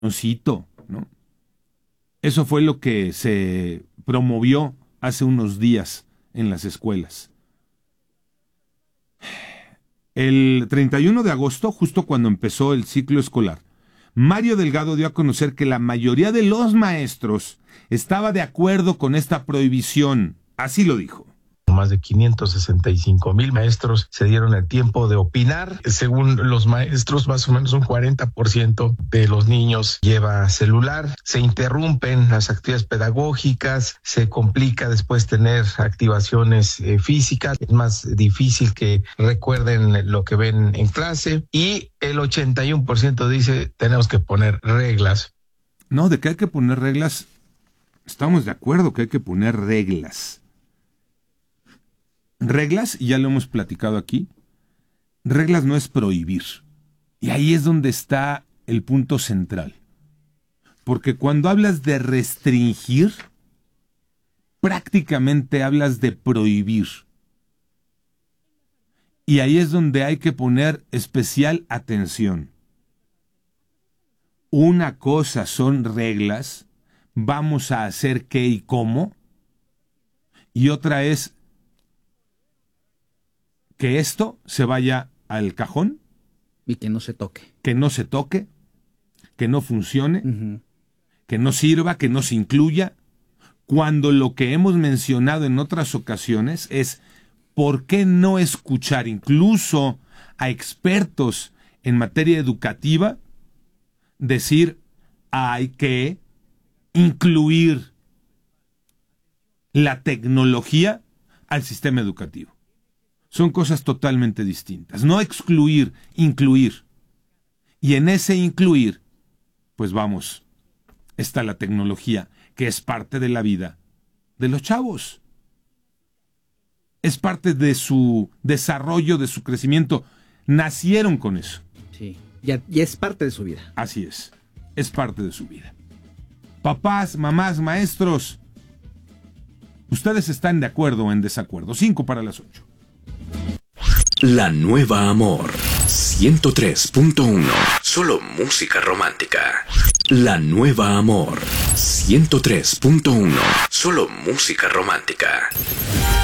¿no? Eso fue lo que se promovió hace unos días en las escuelas. El 31 de agosto, justo cuando empezó el ciclo escolar, Mario Delgado dio a conocer que la mayoría de los maestros estaba de acuerdo con esta prohibición. Así lo dijo. Más de 565,000 maestros se dieron el tiempo de opinar. Según los maestros, más o menos un 40% de los niños lleva celular. Se interrumpen las actividades pedagógicas, se complica después tener activaciones físicas. Es más difícil que recuerden lo que ven en clase. Y el 81% dice, tenemos que poner reglas. No, de que hay que poner reglas, estamos de acuerdo que hay que poner reglas. Reglas, y ya lo hemos platicado aquí, reglas no es prohibir. Y ahí es donde está el punto central. Porque cuando hablas de restringir, prácticamente hablas de prohibir. Y ahí es donde hay que poner especial atención. Una cosa son reglas, vamos a hacer qué y cómo, y otra es que esto se vaya al cajón. Y que no se toque. Que no se toque, que no funcione, que no sirva, que no se incluya, cuando lo que hemos mencionado en otras ocasiones es ¿por qué no escuchar incluso a expertos en materia educativa decir hay que incluir la tecnología al sistema educativo? Son cosas totalmente distintas. No excluir, incluir. Y en ese incluir, pues vamos, está la tecnología, que es parte de la vida de los chavos. Es parte de su desarrollo, de su crecimiento. Nacieron con eso. Sí, ya es parte de su vida. Así es parte de su vida. Papás, mamás, maestros, ¿ustedes están de acuerdo o en desacuerdo? 5 para las 8. La Nueva Amor 103.1. Solo música romántica. La Nueva Amor 103.1. Solo música romántica.